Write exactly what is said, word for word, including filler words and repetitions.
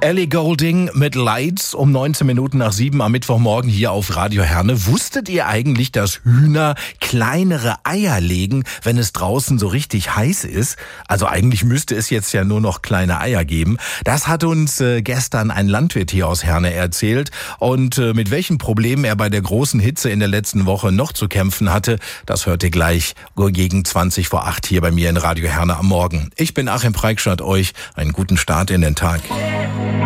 Ellie Goulding mit Lights um neunzehn Minuten nach sieben am Mittwochmorgen hier auf Radio Herne. Wusstet ihr eigentlich, dass Hühner kleinere Eier legen, wenn es draußen so richtig heiß ist? Also eigentlich müsste es jetzt ja nur noch kleine Eier geben. Das hat uns äh, gestern ein Landwirt hier aus Herne erzählt. Und äh, mit welchen Problemen er bei der großen Hitze in der letzten Woche noch zu kämpfen hatte, das hört ihr gleich gegen zwanzig vor acht hier bei mir in Radio Herne am Morgen. Ich bin Achim Preikschat, euch einen guten Start in den Tag.